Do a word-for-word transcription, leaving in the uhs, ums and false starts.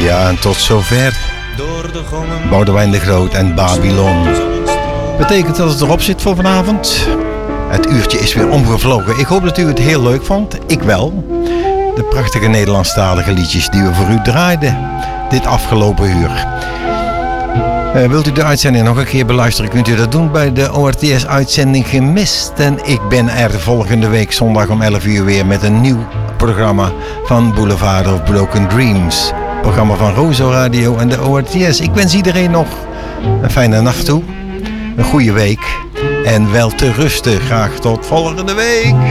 Ja, en tot zover Boudewijn de Groot en Babylon. Betekent dat het erop zit voor vanavond. Het uurtje is weer omgevlogen. Ik hoop dat u het heel leuk vond. Ik wel. De prachtige Nederlandstalige liedjes die we voor u draaiden dit afgelopen uur. Uh, wilt u de uitzending nog een keer beluisteren, kunt u dat doen bij de O R T S-uitzending Gemist. En ik ben er volgende week zondag om elf uur weer met een nieuw programma van Boulevard of Broken Dreams. Programma van Rozo Radio en de O R T S. Ik wens iedereen nog een fijne nacht toe. Een goede week. En wel te rusten. Graag tot volgende week.